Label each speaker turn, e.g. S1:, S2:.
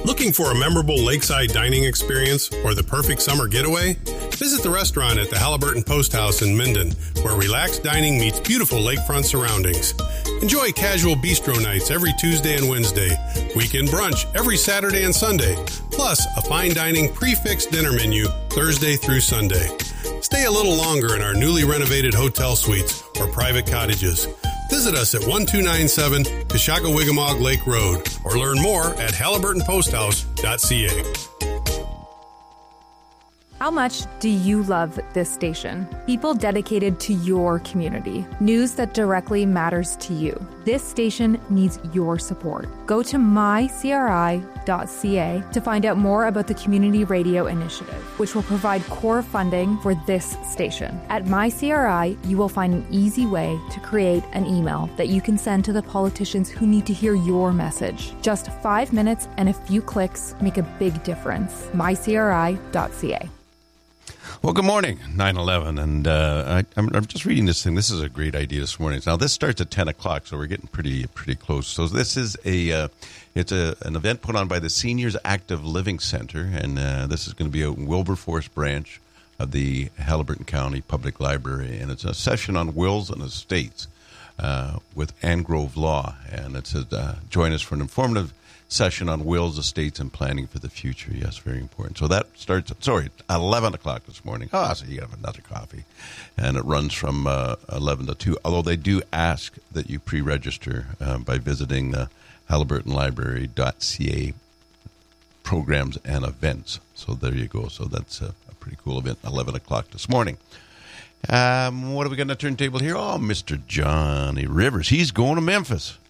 S1: Looking for a memorable lakeside dining experience or the perfect summer getaway? Visit the restaurant at the Halliburton Post House in Minden, where relaxed dining meets beautiful lakefront surroundings. Enjoy casual bistro nights every Tuesday and Wednesday, weekend brunch every Saturday and Sunday, plus a fine dining prefixed dinner menu Thursday through Sunday. Stay a little longer in our newly renovated hotel suites or private cottages. Visit us at 1297 Kashaka-Wigamog Lake Road or learn more at halliburtonposthouse.ca.
S2: How much do you love this station? People dedicated to your community. News that directly matters to you. This station needs your support. Go to mycri.ca to find out more about the Community Radio Initiative, which will provide core funding for this station. At MyCRI, you will find an easy way to create an email that you can send to the politicians who need to hear your message. Just 5 minutes and a few clicks make a big difference. mycri.ca.
S3: Well, good morning, 9/11, and I'm just reading this thing. This is a great idea this morning. Now, this starts at 10 o'clock, so we're getting pretty close. So this is an event put on by the Seniors Active Living Center, and this is going to be a Wilberforce branch of the Halliburton County Public Library, and it's a session on wills and estates with Angrove Law, and it says, join us for an informative session on wills, estates, and planning for the future. Yes, very important. So that starts at 11 o'clock this morning. Oh, so you have another coffee. And it runs from 11 to 2, although they do ask that you pre-register by visiting the halliburtonlibrary.ca programs and events. So there you go. So that's a pretty cool event, 11 o'clock this morning. What do we got on the turntable here? Oh, Mr. Johnny Rivers. He's going to Memphis.